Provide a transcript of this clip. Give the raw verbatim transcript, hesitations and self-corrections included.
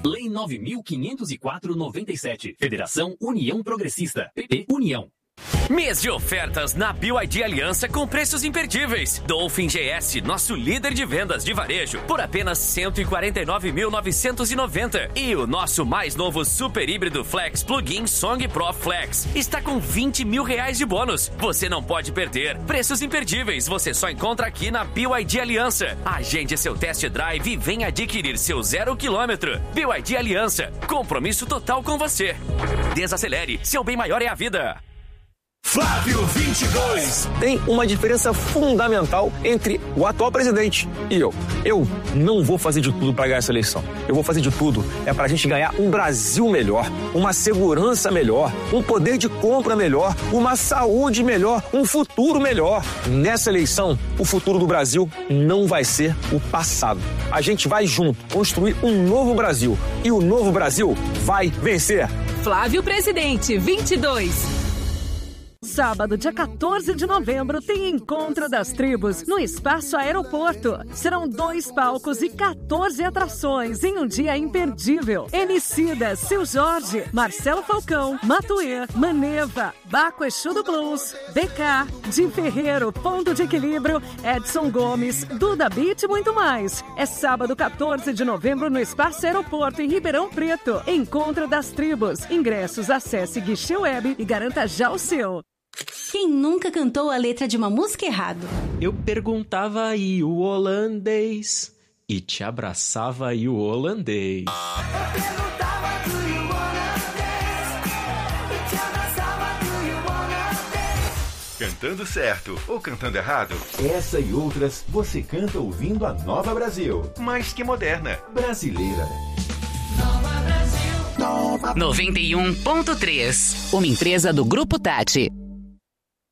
Lei nove mil quinhentos e quatro barra noventa e sete. Federação União Progressista. P P União. Mês de ofertas na B Y D Aliança com preços imperdíveis. Dolphin G S, nosso líder de vendas de varejo, por apenas cento e quarenta e nove mil novecentos e noventa. E o nosso mais novo super híbrido Flex Plug-in Song Pro Flex está com vinte mil reais de bônus. Você não pode perder. Preços imperdíveis você só encontra aqui na B Y D Aliança. Agende seu test drive e venha adquirir seu zero quilômetro. B Y D Aliança, compromisso total com você. Desacelere, seu bem maior é a vida. Flávio vinte e dois. Tem uma diferença fundamental entre o atual presidente e eu. Eu não vou fazer de tudo para ganhar essa eleição. Eu vou fazer de tudo é para a gente ganhar um Brasil melhor, uma segurança melhor, um poder de compra melhor, uma saúde melhor, um futuro melhor. Nessa eleição, o futuro do Brasil não vai ser o passado. A gente vai junto construir um novo Brasil e o novo Brasil vai vencer. Flávio Presidente vinte e dois. Sábado, dia quatorze de novembro, tem Encontro das Tribos no Espaço Aeroporto. Serão dois palcos e quatorze atrações em um dia imperdível. Emicida, Seu Jorge, Marcelo Falcão, Matuê, Maneva, Baco Exu do Blues, B K, Di Ferreiro, Ponto de Equilíbrio, Edson Gomes, Duda Beat e muito mais. É sábado, quatorze de novembro, no Espaço Aeroporto, em Ribeirão Preto. Encontro das Tribos. Ingressos, acesse Guichê Web e garanta já o seu. Quem nunca cantou a letra de uma música errado? Eu perguntava aí o holandês e te abraçava aí o holandês. Eu perguntava do you holandês e te abraçava do you holandês. Cantando certo ou cantando errado? Essa e outras você canta ouvindo a Nova Brasil. Mais que moderna, brasileira. Nova Brasil. noventa e um ponto três. Uma empresa do Grupo Tati.